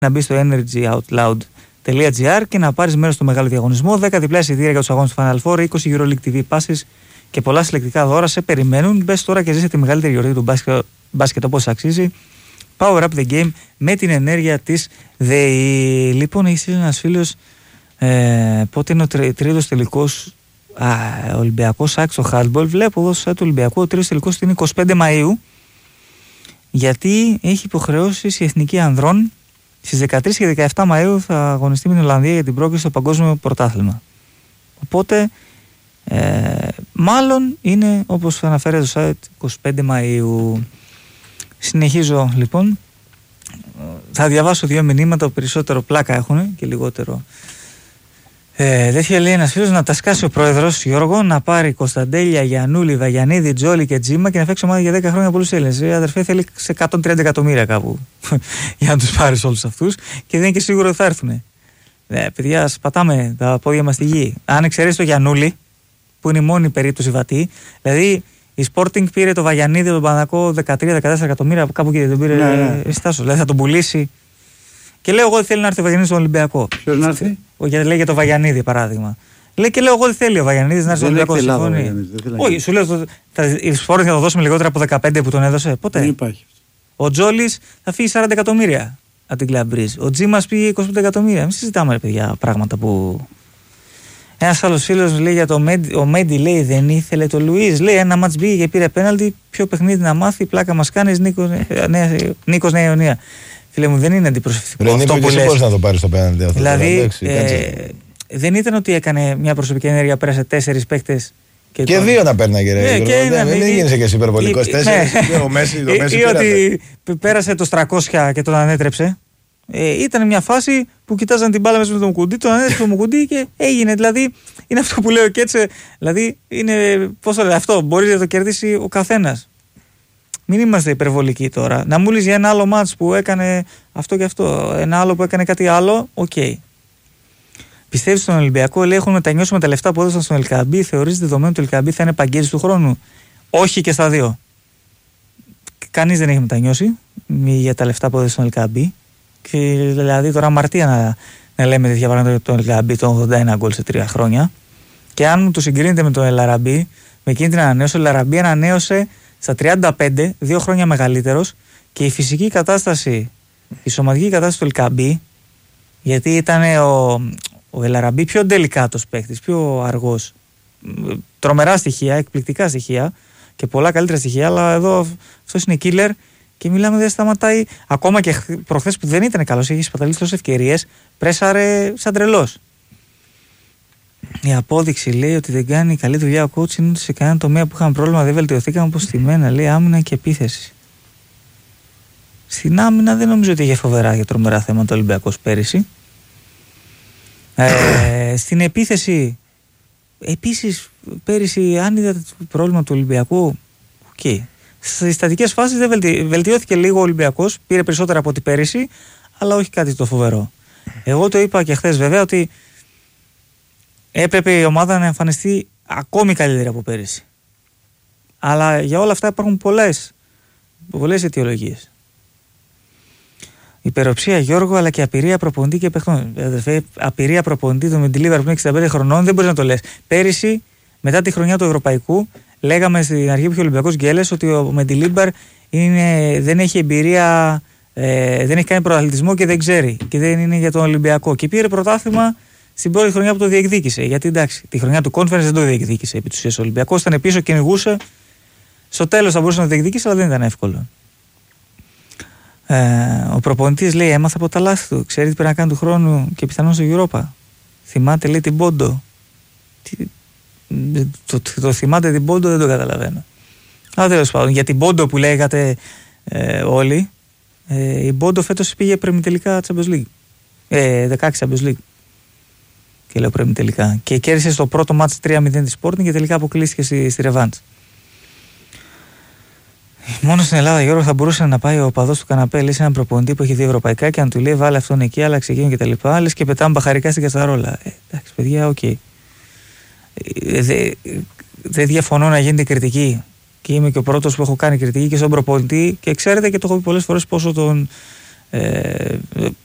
να μπει στο energyoutloud.gr και να πάρεις μέρος στο μεγάλο διαγωνισμό. 10 διπλά εισιτήρια για τους αγώνες του Final Four, 20 EuroLeague TV passes και πολλά συλλεκτικά δώρα σε περιμένουν. Μπες τώρα και ζήσε τη μεγαλύτερη γιορτή του μπάσκετ όπως αξίζει. Power up the game με την ενέργεια της ΔΕΗ. Λοιπόν, έχει στείλει ένας φίλος πότε είναι ο τρίτος τελικός Ολυμπιακός άξι στο handball. Βλέπω εδώ στο Ολυμπιακό ο τρίτος τελικός είναι 25 Μαΐου, γιατί έχει υποχρεώσεις η Εθνική Ανδρών. Στις 13 και 17 Μαΐου θα αγωνιστεί με την Ολλανδία για την πρόκριση στο Παγκόσμιο Πρωτάθλημα. Οπότε μάλλον είναι όπως αναφέρεται στο site 25 Μαΐου. Συνεχίζω λοιπόν. Θα διαβάσω 2 μηνύματα που περισσότερο πλάκα έχουν και λιγότερο. Τέτοια λέει ένας φίλος, να τα σκάσει ο πρόεδρος Γιώργο, να πάρει Κωνσταντέλια, Γιαννούλη, Βαγιανίδη, Τζόλι και Τζίμα και να φέξει ομάδα για 10 χρόνια πολλούς Έλληνες. Αδερφέ, θέλει σε 130 εκατομμύρια κάπου για να τους πάρεις όλους αυτούς και δεν είναι και σίγουρο ότι θα έρθουν. Παιδιά, σπατάμε τα πόδια μας στη γη. Αν εξαιρέσει το Γιαννούλη, που είναι η μόνη περίπτωση βατή, δηλαδή η Sporting πήρε το Βαγιανίδη, τον Παναθηναϊκό 13-14 εκατομμύρια, κάπου εκεί δεν τον πήρε. Δηλαδή θα τον πουλήσει. Και λέω εγώ ότι θέλει να έρθει ο Βαγιανίδης στον Ολυμπιακό. Ποιος να έρθει? Λέει για το Βαγιανίδη παράδειγμα. Λέει και λέω εγώ ότι θέλει ο Βαγιανίδης να έρθει στον Ολυμπιακό. Συμφωνεί. Όχι, σου λέω η Sporting θα το δώσουμε λιγότερα από 15 που τον έδωσε. Ποτέ. Δεν υπάρχει. Ο Τζόλις θα φύγει 40 εκατομμύρια από την Club Bridge. Ο Τζίμας πήγε 25 εκατομμύρια. Μην συζητάμε, ρε παιδιά, πράγματα που. Ένας άλλος φίλος λέει για το ο Μέντι, λέει δεν ήθελε το Λουίς. Λέει ένα μάτς μπήκε και πήρε πέναλτι. Ποιο παιχνίδι να μάθει, πλάκα μας κάνεις, Νίκος Νέα Ιωνία. Φίλε μου, δεν είναι αντιπροσωπευτικό. Αυτό που λες. Πώς να το πάρεις το πέναλτι αυτό. Δηλαδή, δεν ήταν ότι έκανε μια προσωπική ενέργεια, πέρασε 4 παίκτες. Και 2 να παίρναγε, ρε. Δεν γίνεσαι και εσύ υπερβολικός. 4. Ο Μέση ή ότι πέρασε το 300 και τον ανέτρεψε. Ήταν μια φάση που κοιτάζαν την μπάλα μέσα με τον Μουκουντή, τον ανέτρεψε το Μουκουντή και έγινε. Δηλαδή, είναι αυτό που λέω και έτσι. Δηλαδή, είναι. Πώς το λέω, αυτό μπορεί να το κερδίσει ο καθένας. Μην είμαστε υπερβολικοί τώρα. Να μου λες για ένα άλλο μάτς που έκανε αυτό και αυτό, ένα άλλο που έκανε κάτι άλλο, οκ. Πιστεύεις στον Ολυμπιακό, λέει, έχουν μετανιώσει με τα λεφτά που έδωσαν στον Ελκαμπή, θεωρείς δεδομένο ότι ο Ελκαμπή θα είναι παγκέτης του χρόνου? Όχι και στα δύο. Κανείς δεν έχει μετανιώσει για τα λεφτά που έδωσε στον Ελκαμπή. Και δηλαδή τώρα αμαρτία να λέμε τέτοια πράγματα για τον Ελκαμπή, τον 81 γκολ σε 3 χρόνια. Και αν μου το συγκρίνετε με τον Ελαραμπή, με εκείνη την ανανέωση, ο Ελαραμπή ανανέωσε στα 35, 2 χρόνια μεγαλύτερος, και η φυσική κατάσταση, η σωματική κατάσταση του Ελκαμπή, γιατί ήταν ο Ελαραμπή πιο ντελικάτος παίκτης, πιο αργός, τρομερά στοιχεία, εκπληκτικά στοιχεία και πολλά καλύτερα στοιχεία, αλλά εδώ αυτός είναι killer και μιλάμε, δεν σταματάει. Ακόμα και προχθές που δεν ήταν καλός, έχει σπαταλήσει τόσες ευκαιρίες, πρέσαρε σαν τρελός. Η απόδειξη λέει ότι δεν κάνει καλή δουλειά ο coach είναι ότι σε κανένα τομέα που είχαμε πρόβλημα δεν βελτιωθήκαμε όπως στη μένα. Λέει άμυνα και επίθεση. Στην άμυνα δεν νομίζω ότι είχε φοβερά και τρομερά θέματα ο Ολυμπιακός πέρυσι. Στην επίθεση, επίσης πέρυσι, αν είδατε το πρόβλημα του Ολυμπιακού, okay. Στις στατικές φάσεις δεν βελτιώθηκε λίγο ο Ολυμπιακός, πήρε περισσότερα από ό,τι πέρυσι, αλλά όχι κάτι το φοβερό. Εγώ το είπα και χθες βέβαια ότι έπρεπε η ομάδα να εμφανιστεί ακόμη καλύτερα από πέρυσι. Αλλά για όλα αυτά υπάρχουν πολλές αιτιολογίες. Υπεροψία Γιώργο, αλλά και απειρία προπονητή και παιχτών. Απειρία προπονητή του Μεντιλίβαρ που είναι 65 χρονών, δεν μπορεί να το λες. Πέρυσι, μετά τη χρονιά του Ευρωπαϊκού, λέγαμε στην αρχή που είχε ο Ολυμπιακός Γκέλες ότι ο Μεντιλίβαρ δεν έχει εμπειρία, δεν έχει κάνει πρωταθλητισμό και δεν ξέρει. Και δεν είναι για τον Ολυμπιακό. Και πήρε πρωτάθλημα στην πρώτη χρονιά που το διεκδίκησε. Γιατί εντάξει, τη χρονιά του Conference δεν το διεκδίκησε. Επί της ουσίας ο Ολυμπιακός ήταν πίσω, κυνηγούσε. Στο τέλος θα μπορούσε να το διεκδικήσει, αλλά δεν ήταν εύκολο. Ο προπονητής λέει: έμαθα από τα λάθη του. Ξέρει τι πρέπει να κάνει του χρόνου και πιθανόν στο Europa. Θυμάται, λέει, την Πόντο. Το θυμάται την Πόντο, δεν το καταλαβαίνω. Αλλά τέλος πάντων, για την Πόντο που λέγατε όλοι, η Πόντο φέτος πήγε προημιτελικά Champions League. 16 Champions League. Και λέω προημιτελικά. Και κέρδισε στο πρώτο μάτς 3-0 τη Sporting και τελικά αποκλείστηκε στη ρεβάντς. Μόνο στην Ελλάδα, Γιώργο, θα μπορούσε να πάει ο παδός του καναπέ, λες, έναν προπονητή που έχει 2 ευρωπαϊκά και αν του λέει βάλε αυτόν εκεί, άλλαξε εκείνο κτλ. Λες και πετάμε μπαχαρικά στην κατσαρόλα. Εντάξει, παιδιά, οκ. Δεν διαφωνώ να γίνεται κριτική. Και είμαι και ο πρώτος που έχω κάνει κριτική και στον προπονητή και ξέρετε και το έχω πει πολλές φορές πόσο